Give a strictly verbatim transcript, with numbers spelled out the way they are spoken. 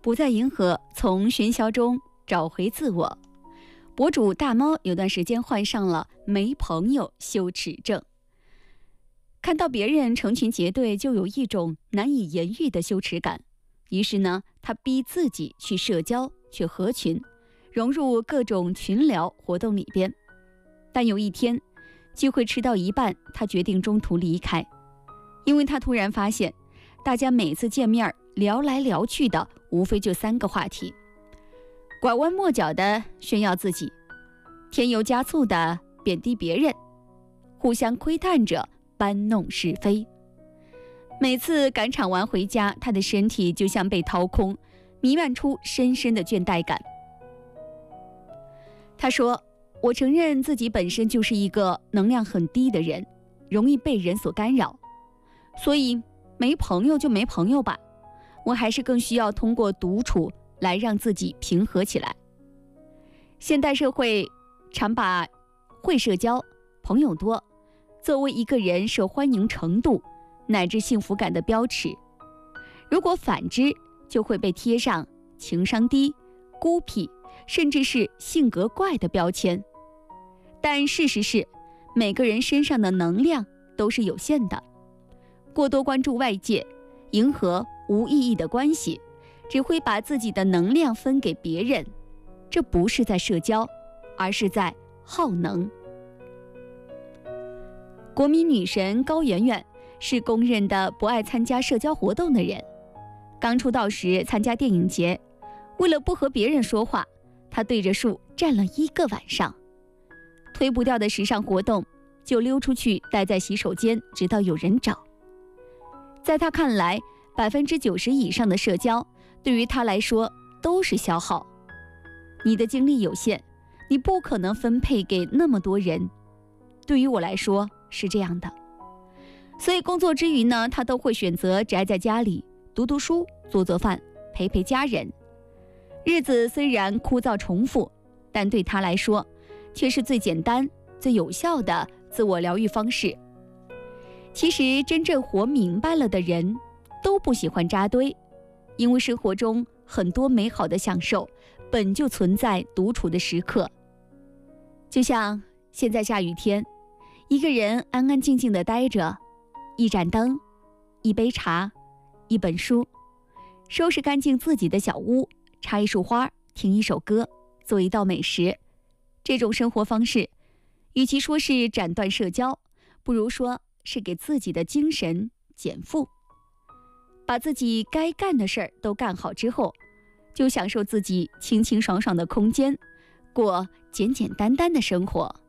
不再迎合，从喧嚣中找回自我。博主大猫有段时间患上了没朋友羞耻症，看到别人成群结队，就有一种难以言喻的羞耻感。于是呢，他逼自己去社交，去合群，融入各种群聊活动里边。但有一天，聚会吃到一半，他决定中途离开，因为他突然发现，大家每次见面聊来聊去的，无非就三个话题：拐弯抹角的炫耀自己，添油加醋的贬低别人，互相窥探着搬弄是非。每次赶场完回家，他的身体就像被掏空，弥漫出深深的倦怠感。他说，我承认自己本身就是一个能量很低的人，容易被人所干扰，所以没朋友就没朋友吧，我还是更需要通过独处来让自己平和起来。现代社会常把会社交、朋友多作为一个人受欢迎程度乃至幸福感的标尺，如果反之，就会被贴上情商低、孤僻，甚至是性格怪的标签。但事实是，每个人身上的能量都是有限的，过多关注外界，迎合无意义的关系，只会把自己的能量分给别人，这不是在社交，而是在耗能。国民女神高圆圆是公认的不爱参加社交活动的人。刚出道时参加电影节，为了不和别人说话，她对着树站了一个晚上。推不掉的时尚活动，就溜出去待在洗手间，直到有人找。在她看来，百分之九十以上的社交对于她来说都是消耗。你的精力有限，你不可能分配给那么多人。对于我来说是这样的，所以工作之余呢，她都会选择宅在家里，读读书，做做饭，陪陪家人。日子虽然枯燥重复，但对她来说却是最简单、最有效的自我疗愈方式。其实真正活明白了的人都不喜欢扎堆，因为生活中很多美好的享受本就存在独处的时刻。就像现在下雨天，一个人安安静静地待着，一盏灯，一杯茶，一本书，收拾干净自己的小屋，插一束花，听一首歌，做一道美食。这种生活方式，与其说是斩断社交，不如说是给自己的精神减负。把自己该干的事儿都干好之后，就享受自己清清爽爽的空间，过简简单单的生活。